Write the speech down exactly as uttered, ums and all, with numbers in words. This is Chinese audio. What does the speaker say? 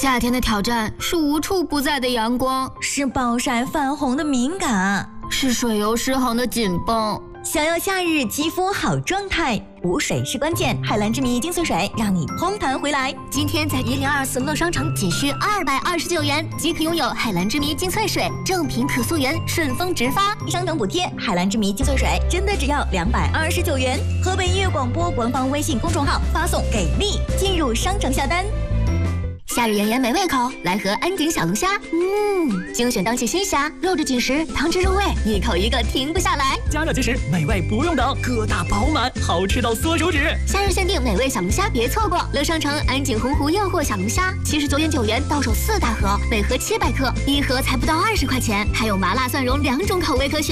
夏天的挑战是无处不在的阳光， 是暴晒泛红的敏感， 是水油失衡的紧绷。 想要夏日肌肤好状态，补水是关键。海蓝之谜精粹水让你通弹回来。 今天在一零二四乐商城仅需二百二十九元即可拥有海蓝之谜精粹水，正品可溯源，顺丰直发， 商城补贴。海蓝之谜精粹水真的只要两百二十九元。河北音乐广播官方微信公众号发送给力，进入商城下单。 夏日炎炎没胃口，来盒安井小龙虾。嗯，精选当季新虾，肉质紧实，汤汁入味，一口一个停不下来。 加热即食，美味不用等，个大饱满，好吃到缩手指。 夏日限定美味小龙虾，别错过！乐商城安井洪湖诱惑小龙虾，七十九点九元到手四大盒，每盒七百克，一盒才不到二十块钱，还有麻辣蒜蓉两种口味可选。